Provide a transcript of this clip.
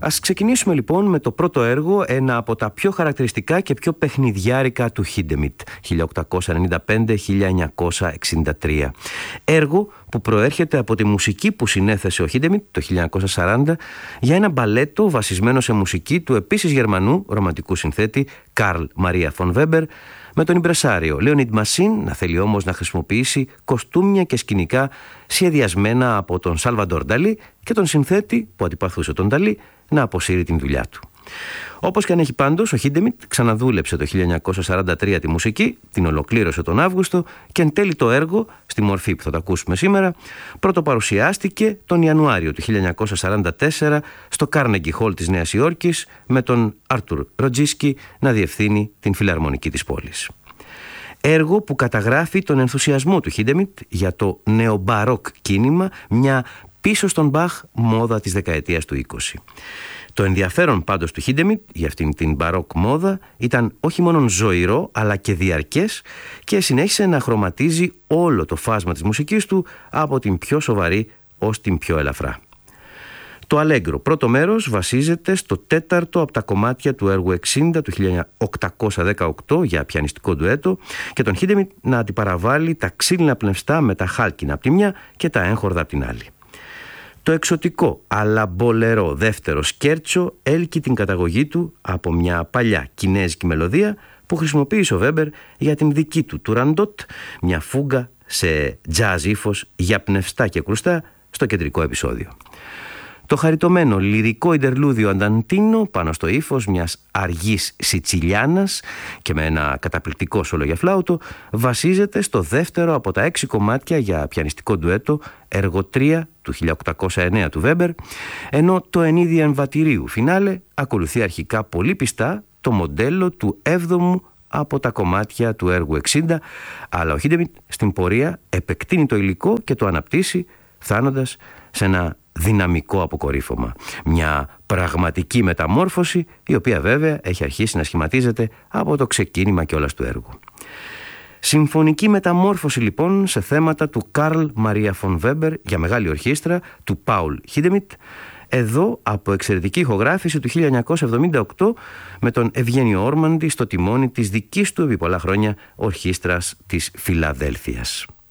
Ας ξεκινήσουμε λοιπόν με το πρώτο έργο, ένα από τα πιο χαρακτηριστικά και πιο παιχνιδιάρικα του Hindemith, 1895-1963. Έργο που προέρχεται από τη μουσική που συνέθεσε ο Hindemith το 1940 για ένα μπαλέτο βασισμένο σε μουσική του επίσης Γερμανού ρομαντικού συνθέτη Καρλ Μαρία φον Βέμπερ, με τον ιμπρεσάριο Λέονιντ Μασίν να θέλει όμως να χρησιμοποιήσει κοστούμια και σκηνικά σχεδιασμένα από τον Σαλβαντόρ Νταλί και τον συνθέτη που αντιπαθούσε τον Νταλί να αποσύρει την δουλειά του. Όπως και αν έχει πάντως, ο Hindemith ξαναδούλεψε το 1943 τη μουσική, την ολοκλήρωσε τον Αύγουστο και εν τέλει το έργο, στη μορφή που θα το ακούσουμε σήμερα, πρωτοπαρουσιάστηκε τον Ιανουάριο του 1944 στο Carnegie Hall της Νέας Υόρκης με τον Άρτουρ Ροτζίσκι να διευθύνει την φιλαρμονική της πόλης. Έργο που καταγράφει τον ενθουσιασμό του Hindemith για το νεομπαρόκ κίνημα, μια πίσω στον Μπαχ μόδα της δεκαετίας του 20. Το ενδιαφέρον πάντως του Hindemith για αυτήν την μπαρόκ μόδα ήταν όχι μόνο ζωηρό αλλά και διαρκές και συνέχισε να χρωματίζει όλο το φάσμα της μουσικής του από την πιο σοβαρή ως την πιο ελαφρά. Το Αλέγκρο πρώτο μέρος βασίζεται στο τέταρτο από τα κομμάτια του έργου 60 του 1818 για πιανιστικό ντουέτο και τον Hindemith να αντιπαραβάλει τα ξύλινα πνευστά με τα χάλκινα από τη μια και τα έγχορδα από την άλλη. Το εξωτικό αλλά μπολερό δεύτερο σκέρτσο έλκει την καταγωγή του από μια παλιά κινέζικη μελωδία που χρησιμοποίησε ο Βέμπερ για την δική του Τουραντότ, μια φούγκα σε τζάζ ύφος για πνευστά και κρουστά στο κεντρικό επεισόδιο. Το χαριτωμένο λυρικό ιντερλούδιο Ανταντίνο πάνω στο ύφος μιας αργής Σιτσιλιάνας και με ένα καταπληκτικό σόλο για φλάουτο βασίζεται στο δεύτερο από τα 6 κομμάτια για πιανιστικό ντουέτο έργο 3 του 1809 του Βέμπερ, ενώ το ενίδι εμβατηρίου φινάλε ακολουθεί αρχικά πολύ πιστά το μοντέλο του 7ου από τα κομμάτια του έργου 60, αλλά ο Hindemith στην πορεία επεκτείνει το υλικό και το αναπτύσσει, φτάνοντας σε ένα δυναμικό αποκορύφωμα. Μια πραγματική μεταμόρφωση, η οποία βέβαια έχει αρχίσει να σχηματίζεται από το ξεκίνημα κιόλας του έργου. Συμφωνική μεταμόρφωση λοιπόν σε θέματα του Καρλ Μαρία φον Βέμπερ για μεγάλη ορχήστρα του Πάουλ Hindemith, εδώ από εξαιρετική ηχογράφηση του 1978 με τον Ευγένιο Όρμαντι στο τιμόνι της δικής του επί πολλά χρόνια ορχήστρας της Φιλαδέλφειας.